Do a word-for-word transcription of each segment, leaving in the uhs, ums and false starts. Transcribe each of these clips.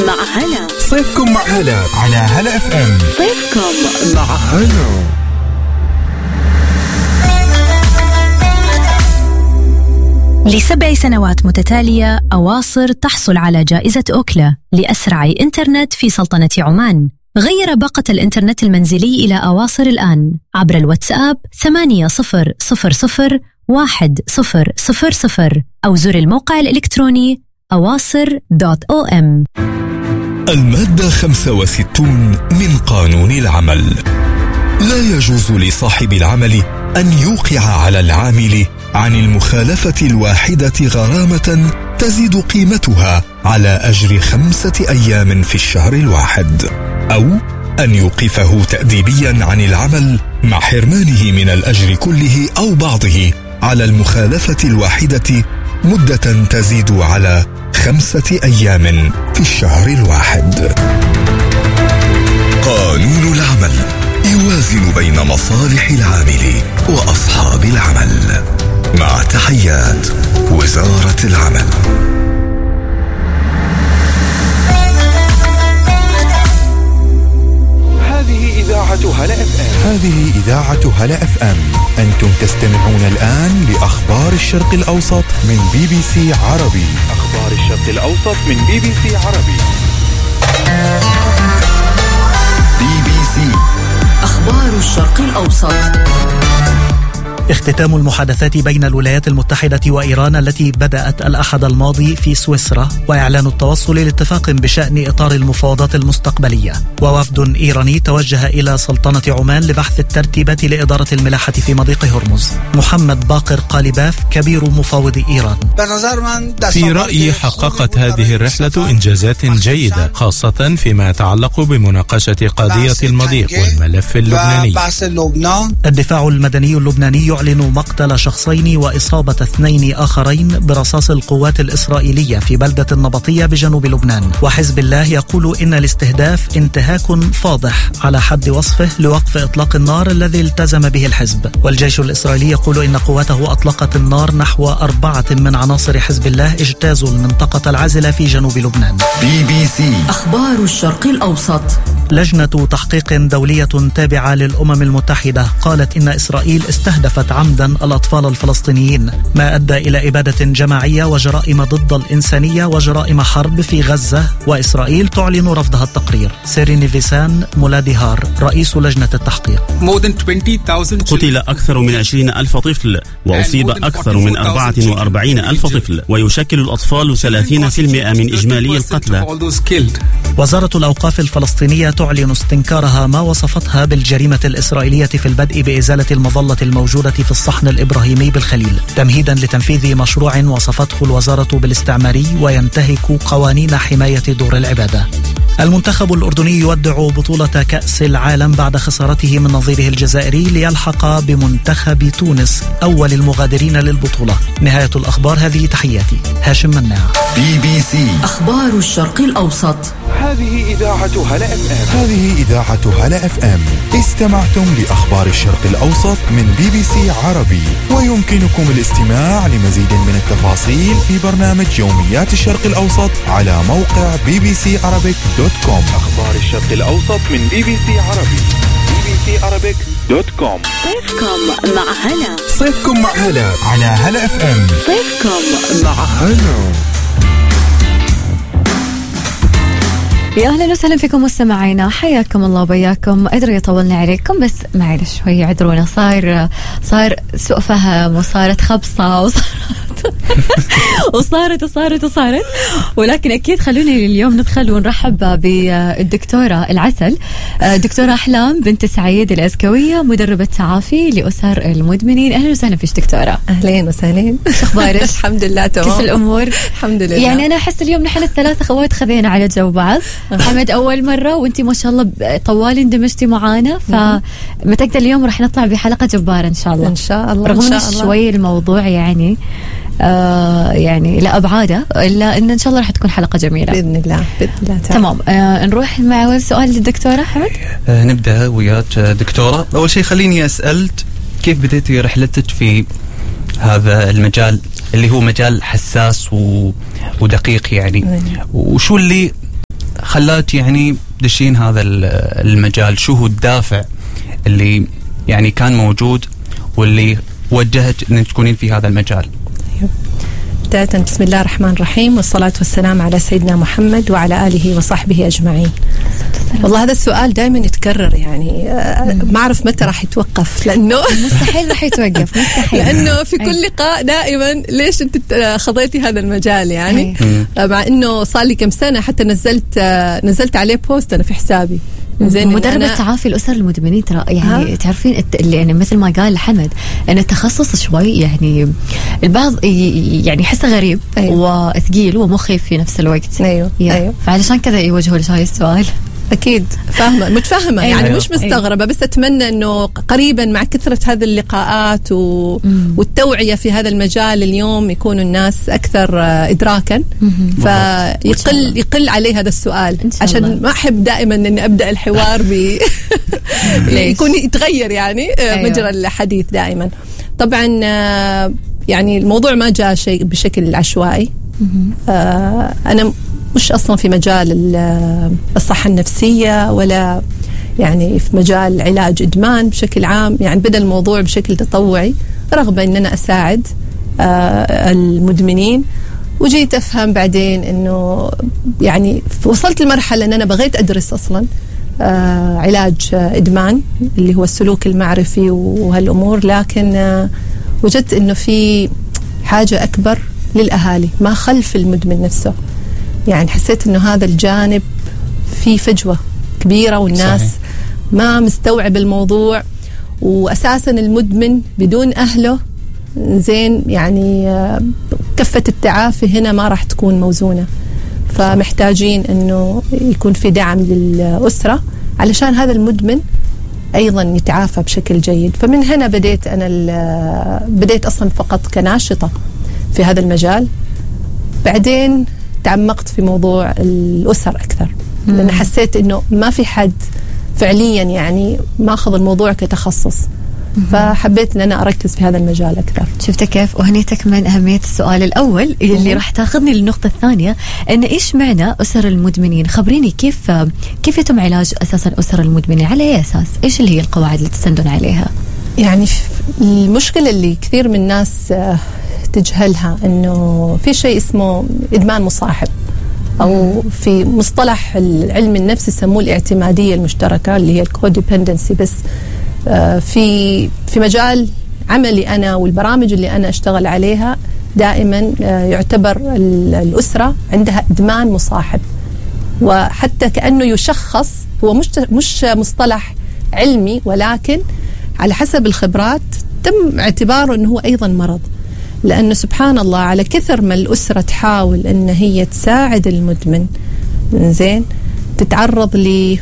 مع هلا. صيفكم مع هلا على هلا اف ام. صيفكم مع هلا. لسبع سنوات متتالية أواصر تحصل على جائزة أوكلا لأسرع إنترنت في سلطنة عمان. غير باقة الإنترنت المنزلي إلى أواصر الآن عبر الواتساب ثمانية صفر صفر صفر واحد صفر صفر صفر أو زر الموقع الإلكتروني أواصر دوت أو إم. المادة خمسة وستون من قانون العمل: لا يجوز لصاحب العمل أن يوقع على العامل عن المخالفة الواحدة غرامة تزيد قيمتها على أجر خمسة أيام في الشهر الواحد، أو أن يوقفه تأديبيا عن العمل مع حرمانه من الأجر كله أو بعضه على المخالفة الواحدة مدة تزيد على خمسة أيام في الشهر الواحد. قانون العمل يوازن بين مصالح العامل وأصحاب العمل. مع تحيات وزارة العمل. هذه إذاعة هلا اف ام. هذه إذاعة هلا اف ام. أنتم تستمعون الآن لأخبار الشرق الأوسط من بي بي سي عربي. أخبار الشرق الأوسط من بي بي سي عربي. بي بي سي أخبار الشرق الأوسط. اختتام المحادثات بين الولايات المتحدة وإيران التي بدأت الأحد الماضي في سويسرا، وإعلان التوصل لاتفاق بشأن إطار المفاوضات المستقبلية. ووفد إيراني توجه إلى سلطنة عمان لبحث الترتيبات لإدارة الملاحة في مضيق هرمز. محمد باقر قالباف كبير مفاوض إيران: في رأيي حققت هذه الرحلة إنجازات جيدة، خاصة فيما يتعلق بمناقشة قضية المضيق والملف اللبناني. الدفاع المدني اللبناني يعلن مقتل شخصين وإصابة اثنين آخرين برصاص القوات الإسرائيلية في بلدة النبطية بجنوب لبنان. وحزب الله يقول إن الاستهداف انتهاك فاضح على حد وصفه لوقف إطلاق النار الذي التزم به الحزب. والجيش الإسرائيلي يقول إن قواته أطلقت النار نحو أربعة من عناصر حزب الله اجتازوا المنطقة العازلة في جنوب لبنان. بي بي سي أخبار الشرق الأوسط. لجنة تحقيق دولية تابعة للأمم المتحدة قالت إن إسرائيل استهدفت عمدا الأطفال الفلسطينيين، ما أدى إلى إبادة جماعية وجرائم ضد الإنسانية وجرائم حرب في غزة، وإسرائيل تعلن رفضها التقرير. سيريني فيسان مولاديهار رئيس لجنة التحقيق: قتل أكثر من عشرين ألف طفل وأصيب أكثر من أربعة وأربعين ألف طفل، ويشكل الأطفال ثلاثين بالمئة من إجمالي القتلى. وزارة الأوقاف الفلسطينية تعلن استنكارها ما وصفتها بالجريمة الإسرائيلية في البدء بإزالة المظلة الموجودة في الصحن الإبراهيمي بالخليل، تمهيدا لتنفيذ مشروع وصفته الوزارة بالاستعماري وينتهك قوانين حماية دور العبادة. المنتخب الأردني يودع بطولة كأس العالم بعد خسارته من نظيره الجزائري ليلحق بمنتخب تونس أول المغادرين للبطولة. نهاية الأخبار. هذه تحياتي هاشم مناع. بي بي سي أخبار الشرق الأوسط. هذه إذاعة هلا اف ام. هذه إذاعة هلا اف ام. استمعتم لأخبار الشرق الأوسط من بي بي سي عربي، ويمكنكم الاستماع لمزيد من التفاصيل في برنامج يوميات الشرق الأوسط على موقع بي بي سي عربيك دوت كوم. أخبار الشرق الأوسط من بي بي سي عربي. بي بي سي عربيك دوت كوم. صيفكم مع هلا. صيفكم مع هلا على هلا اف ام. صيفكم مع هلا. يا أهلا وسهلا فيكم مستمعينا، حياكم الله وبياكم. أدري طولنا عليكم بس معلش شوي عذرونا، صار صار سوء فهم وصارت خبصة وصارت وصارت وصارت وصارت ولكن أكيد خلوني اليوم ندخل ونرحب بالدكتورة العسل، دكتورة أحلام بنت سعيد الأزكوية، مدربة تعافي لأسر المدمنين. أهلا وسهلا فيش دكتورة. أهلين وسهلين. أخبارك؟ الحمد لله تمام. كيف الأمور؟ الحمد لله. يعني أنا أحس اليوم نحن الثلاث أخوات خذينا على جو بعض. حمد أول مرة وأنتي ما شاء الله طوال اندمجتي معانا، فمتأكدة اليوم رح نطلع بحلقة جبارة إن شاء الله. إن شاء الله. رغم أن شوي الموضوع يعني آه يعني لا أبعاده، إلا إن إن شاء الله رح تكون حلقة جميلة بإذن الله. بإذن الله. تمام. آه نروح مع أول سؤال للدكتورة حمد. آه نبدأ وياك دكتورة. أول شيء خليني أسألك كيف بديتي رحلتك في هذا المجال اللي هو مجال حساس و... ودقيق يعني، وشو اللي خلاك يعني تدشين هذا المجال؟ شو هو الدافع اللي يعني كان موجود واللي وجهك أن تكونين في هذا المجال؟ بداية بسم الله الرحمن الرحيم، والصلاة والسلام على سيدنا محمد وعلى آله وصحبه أجمعين. والله هذا السؤال دائما يتكرر، يعني ما أعرف متى راح يتوقف، لأنه مستحيل راح يتوقف، مستحيل، لأنه في كل لقاء دائما ليش أنت خضيتي هذا المجال يعني. مع أنه صار لي كم سنة حتى نزلت نزلت عليه بوست أنا في حسابي، زين مدربة تعافي الأسر المدمنين ترى يعني ها؟ تعرفين اللي يعني مثل ما قال حمد أن التخصص شوي يعني البعض يعني يحسه غريب. أيوة. وثقيل ومخيف في نفس الوقت. أيوة. أيوة. فعلشان كذا يوجهوا لي هاي السؤال. أكيد فاهمة متفهمة. أيوة. يعني مش مستغربة. أيوة. بس أتمنى أنه قريبا مع كثرة هذه اللقاءات و... والتوعية في هذا المجال اليوم يكونوا الناس أكثر إدراكا، فيقل يقل عليه هذا السؤال، عشان ما أحب دائما أني أبدأ الحوار ب يكون يتغير يعني. أيوة. مجرى الحديث دائما. طبعا يعني الموضوع ما جاء شيء بشكل عشوائي. آه أنا مش أصلا في مجال الصحة النفسية ولا يعني في مجال علاج إدمان بشكل عام، يعني بدأ الموضوع بشكل تطوعي، رغبة إن أنا أساعد آه المدمنين. وجيت أفهم بعدين إنه يعني وصلت لمرحلة إن أنا بغيت أدرس أصلا آه علاج آه إدمان اللي هو السلوك المعرفي وهالأمور، لكن آه وجدت إنه في حاجة أكبر للأهالي ما خلف المدمن نفسه. يعني حسيت إنه هذا الجانب في فجوة كبيرة والناس صحيح. ما مستوعب الموضوع، وأساسا المدمن بدون أهله زين يعني كفة التعافي هنا ما راح تكون موزونة. فمحتاجين إنه يكون في دعم للأسرة علشان هذا المدمن أيضا يتعافى بشكل جيد. فمن هنا بديت أنا بديت أصلا فقط كناشطة في هذا المجال، بعدين تعمقت في موضوع الأسر أكثر، لأن حسيت إنه ما في حد فعليا يعني ما أخذ الموضوع كتخصص، فحبيت إن أنا أركز في هذا المجال أكثر. شفت كيف؟ وهنيتك من أهمية السؤال الأول اللي راح تاخذني للنقطة الثانية، إن إيش معنى أسر المدمنين؟ خبريني كيف كيف يتم علاج أساسا أسر المدمنين؟ على أي أساس؟ إيش اللي هي القواعد اللي تستندون عليها؟ يعني المشكلة اللي كثير من الناس تجهلها إنه في شيء اسمه إدمان مصاحب، أو في مصطلح العلم النفس يسموه الاعتمادية المشتركة اللي هي الكوديبندنسي. بس في في مجال عملي أنا والبرامج اللي أنا أشتغل عليها دائما يعتبر الأسرة عندها إدمان مصاحب، وحتى كأنه يشخص، هو مش مش مصطلح علمي ولكن على حسب الخبرات تم اعتباره أنه هو أيضا مرض. لأنه سبحان الله على كثر ما الأسرة تحاول أن هي تساعد المدمن زين تتعرض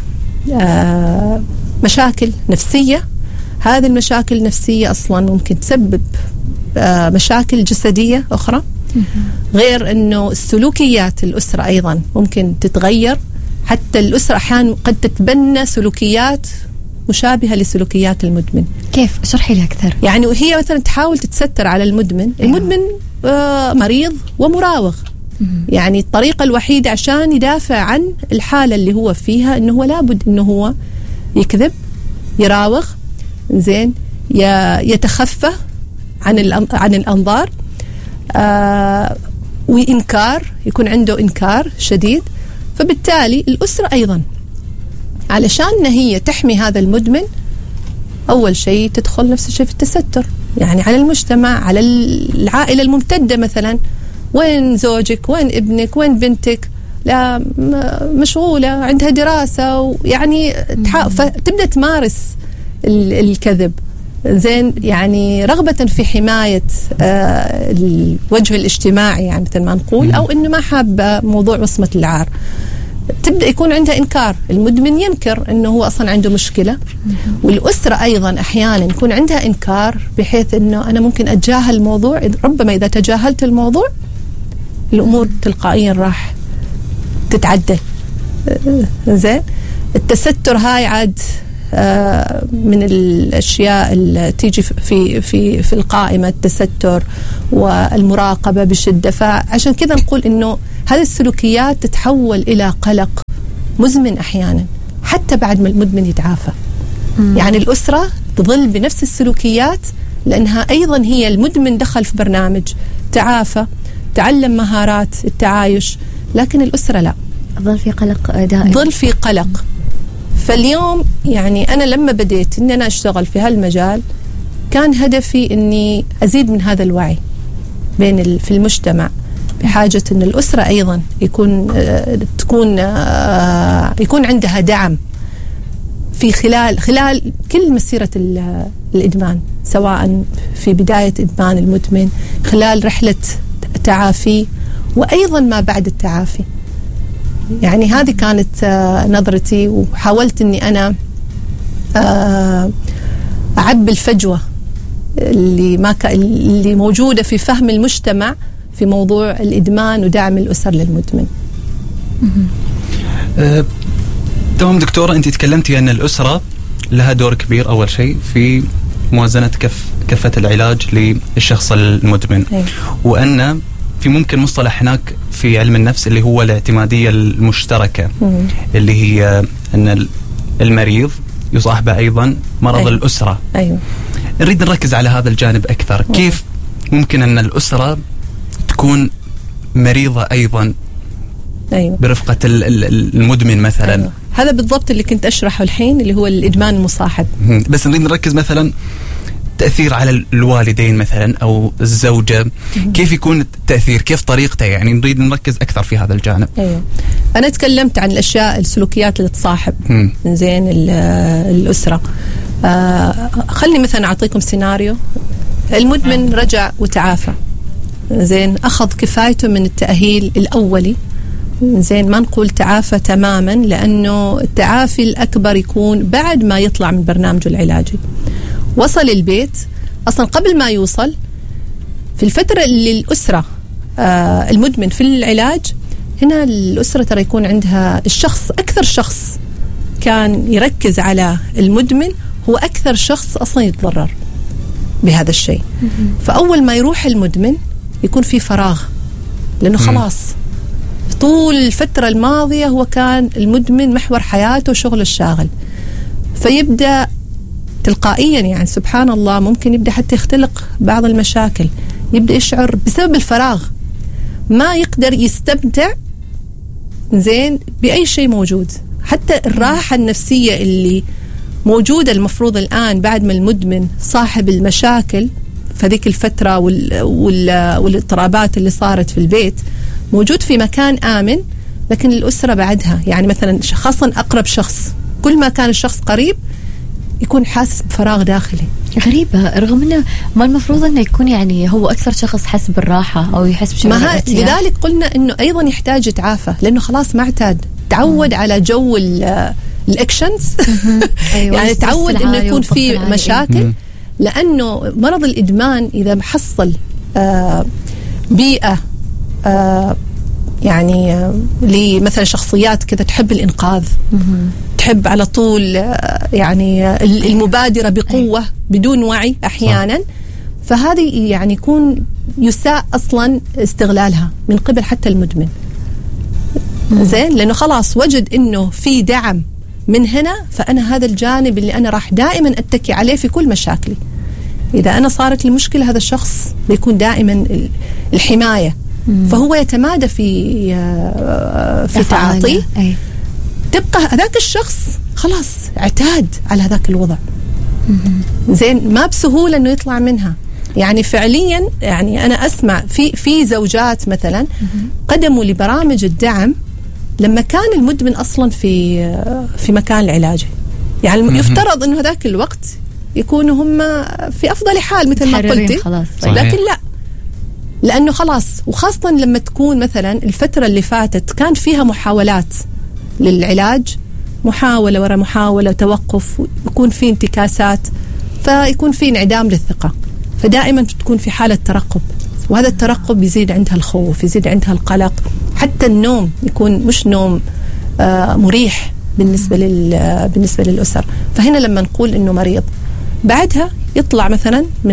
لمشاكل نفسية. هذه المشاكل النفسية أصلا ممكن تسبب مشاكل جسدية أخرى، غير أنه السلوكيات الأسرة أيضا ممكن تتغير. حتى الأسرة أحيانا قد تتبنى سلوكيات مشابهة لسلوكيات المدمن. كيف؟ اشرحي لي أكثر. يعني وهي مثلا تحاول تتستر على المدمن. المدمن آه مريض ومراوغ. يعني الطريقة الوحيدة عشان يدافع عن الحالة اللي هو فيها إنه هو لابد إنه هو يكذب، يراوغ، زين، يتخفى عن عن الأنظار، آه وإنكار، يكون عنده إنكار شديد. فبالتالي الأسرة أيضا علشان هي تحمي هذا المدمن أول شيء تدخل نفس الشيء في التستر، يعني على المجتمع، على العائلة الممتدة. مثلا وين زوجك، وين ابنك، وين بنتك، لا مشغولة عندها دراسة، ويعني فتبدأ تمارس الكذب زين، يعني رغبة في حماية آه الوجه الاجتماعي، يعني مثل ما نقول، أو إنه ما حابة موضوع وصمة العار. تبدأ يكون عندها إنكار، المدمن ينكر إنه هو أصلا عنده مشكلة. والأسرة أيضا أحيانا يكون عندها إنكار بحيث إنه أنا ممكن أتجاهل الموضوع. ربما إذا تجاهلت الموضوع الأمور تلقائيا راح تتعدل. زين، التستر هاي عاد من الأشياء اللي تيجي في في في القائمة، التستر والمراقبة بشدة. فعشان كذا نقول إنه هذه السلوكيات تتحول إلى قلق مزمن أحيانا حتى بعد ما المدمن يتعافى. مم. يعني الأسرة تظل بنفس السلوكيات لأنها أيضا هي المدمن دخل في برنامج تعافى تعلم مهارات التعايش، لكن الأسرة لا، ظل في قلق دائم، ظل في قلق. فاليوم يعني أنا لما بديت أني أنا أشتغل في هالمجال كان هدفي أني أزيد من هذا الوعي بين في المجتمع بحاجة أن الأسرة أيضا يكون تكون يكون عندها دعم في خلال خلال كل مسيرة الإدمان، سواء في بداية إدمان المدمن، خلال رحلة تعافي، وأيضا ما بعد التعافي. يعني هذه كانت نظرتي، وحاولت أني أنا أعبي الفجوة اللي ما ك... اللي موجودة في فهم المجتمع في موضوع الإدمان ودعم الأسر للمدمن. أه، تمام دكتورة، أنت تكلمتي أن الأسرة لها دور كبير أول شيء في موازنة كف كفة العلاج للشخص المدمن. أيه. وأن في ممكن مصطلح هناك في علم النفس اللي هو الاعتمادية المشتركة. مم. اللي هي أن المريض يصاحبه أيضا مرض. أيوة. الأسرة. أيوة. نريد نركز على هذا الجانب أكثر. مم. كيف ممكن أن الأسرة تكون مريضة أيضا. أيوة. برفقة المدمن مثلا. أيوة. هذا بالضبط اللي كنت أشرحه الحين، اللي هو الإدمان المصاحب. مم. بس نريد نركز مثلا تأثير على الوالدين مثلا أو الزوجة. مم. كيف يكون التأثير، كيف طريقته، يعني نريد نركز أكثر في هذا الجانب. أيوة. أنا تكلمت عن الأشياء السلوكيات اللي تصاحب مم. زين الأسرة. آه خلني مثلا أعطيكم سيناريو. المدمن رجع وتعافى، زين، أخذ كفايته من التأهيل الأولي، زين، ما نقول تعافى تماما لأنه التعافي الأكبر يكون بعد ما يطلع من برنامجه العلاجي. وصل البيت، أصلا قبل ما يوصل في الفترة اللي الأسرة آه المدمن في العلاج، هنا الأسرة ترى يكون عندها الشخص أكثر شخص كان يركز على المدمن هو أكثر شخص أصلا يتضرر بهذا الشيء. فأول ما يروح المدمن يكون في فراغ، لأنه خلاص طول الفترة الماضية هو كان المدمن محور حياته وشغله الشاغل، فيبدأ تلقائيا يعني سبحان الله ممكن يبدأ حتى يختلق بعض المشاكل، يبدأ يشعر بسبب الفراغ ما يقدر يستمتع زين بأي شيء موجود. حتى الراحة النفسية اللي موجودة المفروض الآن بعد ما المدمن صاحب المشاكل في ذيك الفترة وال وال والاضطرابات اللي صارت في البيت، موجود في مكان آمن، لكن الأسرة بعدها يعني مثلا خاصة أقرب شخص، كل ما كان الشخص قريب يكون حاسس بفراغ داخلي. غريبة، رغم أنه ما المفروض أنه يكون يعني هو أكثر شخص حس بالراحة أو يحس بشعور الارتياح. لذلك قلنا أنه أيضا يحتاج يتعافى، لأنه خلاص ما اعتاد، تعود مم. على جو الأكشنز. أيوة. يعني تعود أنه يكون في مشاكل. مم. لأنه مرض الإدمان إذا حصل آه بيئة آه يعني آه لمثلا شخصيات كذا تحب الإنقاذ، مم. تحب على طول آه يعني آه المبادرة بقوة بدون وعي أحيانا، صح. فهذه يعني يكون يساء أصلا استغلالها من قبل حتى المدمن. مم. زين، لأنه خلاص وجد أنه في دعم من هنا، فأنا هذا الجانب اللي أنا راح دائما أتكي عليه في كل مشاكلي. إذا أنا صارت المشكلة هذا الشخص بيكون دائما الحماية. مم. فهو يتمادى في في تعاطي، تبقى هذاك الشخص خلاص اعتاد على هذاك الوضع. مم. زين، ما بسهولة إنه يطلع منها. يعني فعليا يعني أنا أسمع في في زوجات مثلا مم. قدموا لبرامج الدعم لما كان المدمن أصلا في في مكان العلاجي، يعني مم. يفترض إنه هذاك الوقت يكونوا هم في أفضل حال مثل ما قلتي، لكن لا، لأنه خلاص، وخاصة لما تكون مثلا الفترة اللي فاتت كان فيها محاولات للعلاج، محاولة ورا محاولة، توقف، يكون في انتكاسات، فيكون في انعدام للثقة، فدائما تكون في حالة ترقب، وهذا الترقب يزيد عندها الخوف، يزيد عندها القلق، حتى النوم يكون مش نوم آه مريح بالنسبة لل بالنسبة للأسر. فهنا لما نقول إنه مريض، بعدها يطلع مثلا من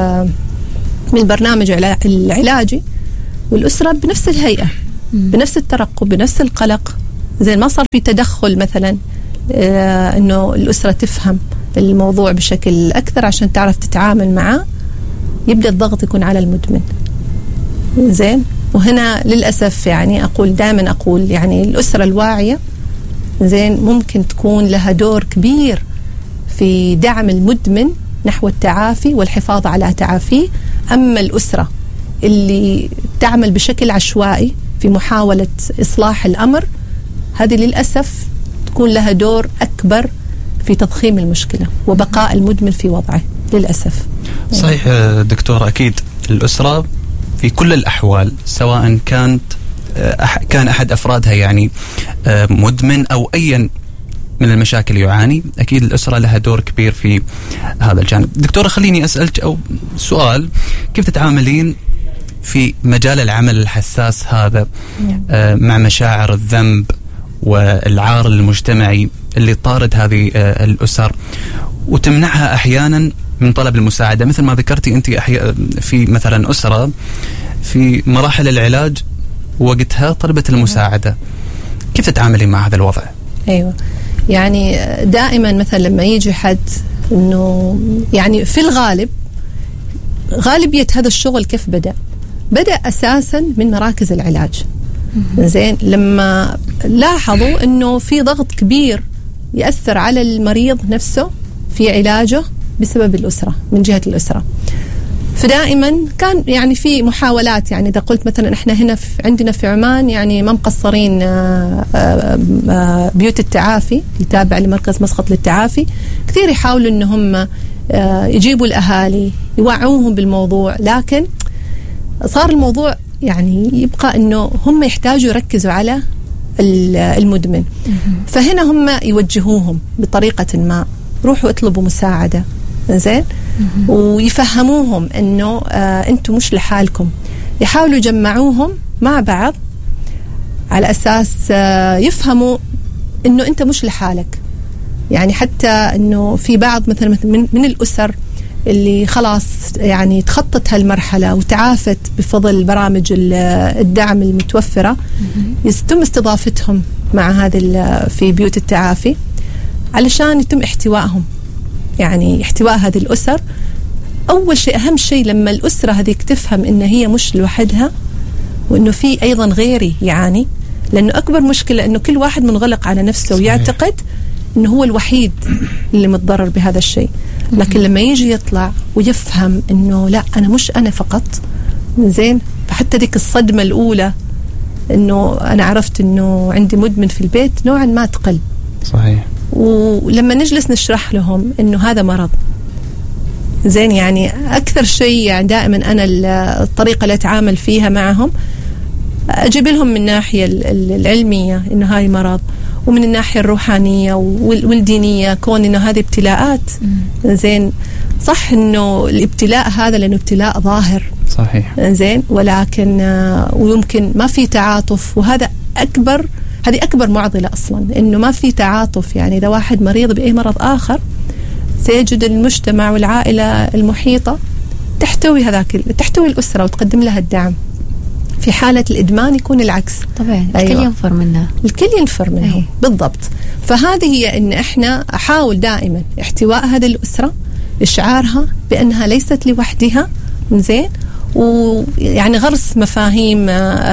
من البرنامج العلاجي والأسرة بنفس الهيئة، بنفس الترقب، بنفس القلق، زين ما صار في تدخل مثلا آه إنه الأسرة تفهم الموضوع بشكل أكثر عشان تعرف تتعامل معه، يبدأ الضغط يكون على المدمن. زين، وهنا للأسف يعني أقول دائما أقول يعني الأسرة الواعية زين ممكن تكون لها دور كبير في دعم المدمن نحو التعافي والحفاظ على تعافيه. أما الأسرة اللي تعمل بشكل عشوائي في محاولة إصلاح الأمر، هذه للأسف تكون لها دور أكبر في تضخيم المشكلة وبقاء المدمن في وضعه للأسف. صحيح دكتورة، أكيد الأسرة في كل الأحوال سواء كانت كان أحد أفرادها يعني مدمن أو أي من المشاكل يعاني، أكيد الأسرة لها دور كبير في هذا الجانب. دكتورة خليني أسألك أو سؤال، كيف تتعاملين في مجال العمل الحساس هذا مع مشاعر الذنب والعار المجتمعي اللي طارد هذه الأسر وتمنعها أحيانا من طلب المساعدة؟ مثل ما ذكرتي أنت في مثلا أسرة في مراحل العلاج وقتها طلبت المساعدة، كيف تتعاملين مع هذا الوضع؟ أيوة، يعني دائما مثلا لما يجي حد إنه يعني في الغالب غالبية هذا الشغل كيف بدأ؟ بدأ أساسا من مراكز العلاج. زين، لما لاحظوا إنه في ضغط كبير يأثر على المريض نفسه في علاجه بسبب الأسرة، من جهة الأسرة. فدائما كان يعني في محاولات، يعني إذا قلت مثلا إحنا هنا في عندنا في عمان يعني ما مقصرين بيوت التعافي اللي تابع لمركز مسقط للتعافي، كثير يحاولوا إنهم يجيبوا الأهالي يوعوهم بالموضوع، لكن صار الموضوع يعني يبقى إنه هم يحتاجوا يركزوا على المدمن. فهنا هم يوجهوهم بطريقة ما، روحوا اطلبوا مساعدة. زين، ويفهموهم انه آه انتم مش لحالكم، يحاولوا يجمعوهم مع بعض على اساس آه يفهموا انه انت مش لحالك. يعني حتى انه في بعض مثلا من, من الاسر اللي خلاص يعني تخطت هالمرحلة وتعافت بفضل برامج الدعم المتوفرة، يتم استضافتهم مع هذه في بيوت التعافي علشان يتم احتوائهم، يعني احتواء هذه الأسر. أول شيء أهم شيء لما الأسرة هذيك تفهم إن هي مش لوحدها وإنه في أيضا غيري يعني، لأنه أكبر مشكلة إنه كل واحد منغلق على نفسه ويعتقد إنه هو الوحيد اللي متضرر بهذا الشيء. لكن لما يجي يطلع ويفهم إنه لا، أنا مش أنا فقط. زين، فحتى ذيك الصدمة الأولى إنه أنا عرفت إنه عندي مدمن في البيت نوعا ما تقل. صحيح. ولما نجلس نشرح لهم إنه هذا مرض، زين، يعني أكثر شيء يعني دائما أنا الطريقة اللي أتعامل فيها معهم أجيب لهم من الناحية العلمية إنه هاي مرض، ومن الناحية الروحانية والدينية كون إنه هذه ابتلاءات. زين، صح إنه الابتلاء هذا لأنه ابتلاء ظاهر، صحيح، زين، ولكن ويمكن ما في تعاطف، وهذا أكبر هذه أكبر معضلة أصلا، إنه ما في تعاطف. يعني إذا واحد مريض بأي مرض آخر سيجد المجتمع والعائلة المحيطة تحتوي هذاك تحتوي الأسرة وتقدم لها الدعم. في حالة الإدمان يكون العكس طبعا. أيوة. الكل ينفر منه الكل ينفر منه. أيه. بالضبط. فهذه هي إن إحنا أحاول دائما احتواء هذه الأسرة، إشعارها بأنها ليست لوحدها. زين، ويعني غرس مفاهيم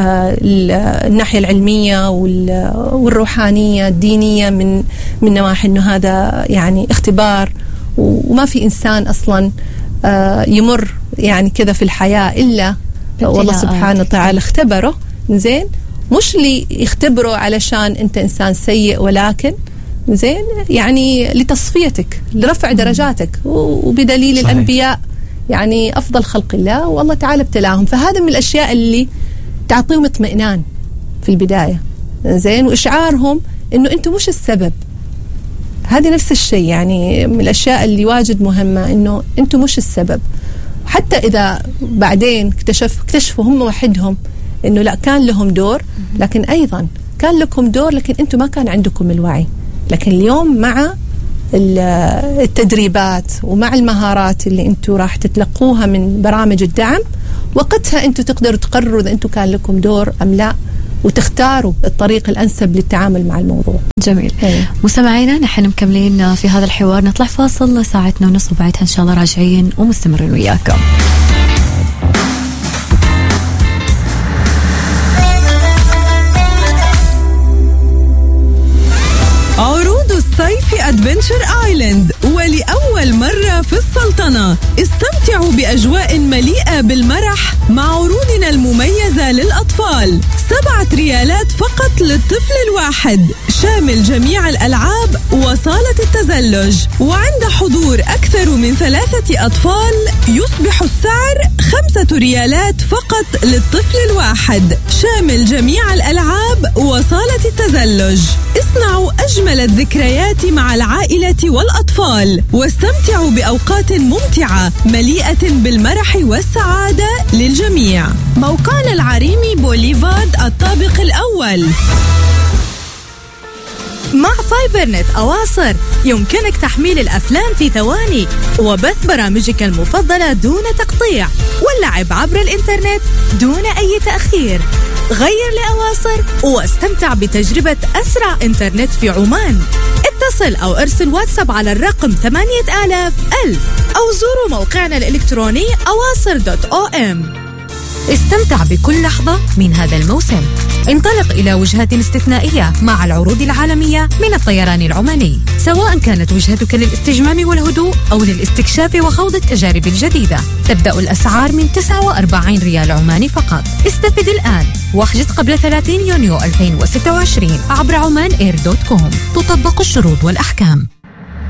الناحية العلمية والروحانية الدينية من من نواحي إنه هذا يعني اختبار، وما في إنسان أصلا يمر يعني كذا في الحياة إلا والله سبحانه وتعالى اختبره. زين، مش اللي يختبره علشان أنت إنسان سيء، ولكن زين يعني لتصفيتك، لرفع درجاتك، وبدليل صحيح. الأنبياء يعني أفضل خلق الله والله تعالى ابتلاهم. فهذا من الأشياء اللي تعطيهم اطمئنان في البداية. زين، وإشعارهم إنه أنتم مش السبب. هذه نفس الشيء يعني من الأشياء اللي واجد مهمة، إنه أنتم مش السبب. حتى إذا بعدين اكتشف اكتشفوا هم وحدهم إنه لا، كان لهم دور، لكن أيضا كان لكم دور، لكن أنتم ما كان عندكم الوعي. لكن اليوم مع التدريبات ومع المهارات اللي أنتم راح تتلقوها من برامج الدعم، وقتها أنتم تقدروا تقرروا إذا أنتم كان لكم دور أم لا، وتختاروا الطريق الأنسب للتعامل مع الموضوع. جميل. أيه. مستمعينا نحن مكملين في هذا الحوار، نطلع فاصل ساعتنا ونص وبعدها إن شاء الله راجعين ومستمرين وياكم. عروض الصيف أدفنتشر آيلاند ولأول مرة في السلطنة. استمتعوا بأجواء مليئة بالمرح مع عروضنا المميزة للأطفال. سبعة ريالات فقط للطفل الواحد، شامل جميع الألعاب وصالة التزلج. وعند حضور أكثر من ثلاثة أطفال يصبح السعر خمسة ريالات فقط للطفل الواحد، شامل جميع الألعاب وصالة التزلج. اصنعوا أجمل الذكريات مع العائلة والأطفال واستمتعوا بأوقات ممتعة مليئة بالمرح والسعادة للجميع. موقعنا العريمي بوليفارد الطابق الأول. مع فايبرنت أواصر يمكنك تحميل الأفلام في ثواني وبث برامجك المفضلة دون تقطيع واللعب عبر الإنترنت دون أي تأخير. غير لأواصر واستمتع بتجربة أسرع إنترنت في عمان. اتصل أو ارسل واتساب على الرقم ثمانية آلاف ألف أو زوروا موقعنا الإلكتروني أواصر دوت أو إم. استمتع بكل لحظة من هذا الموسم. انطلق إلى وجهات استثنائية مع العروض العالمية من الطيران العماني، سواء كانت وجهتك للاستجمام والهدوء أو للاستكشاف وخوض التجارب الجديدة. تبدأ الأسعار من تسعة وأربعين ريال عماني فقط. استفد الآن واحجز قبل ثلاثين يونيو ألفين وستة وعشرين عبر عمان إير دوت كوم. تطبق الشروط والأحكام.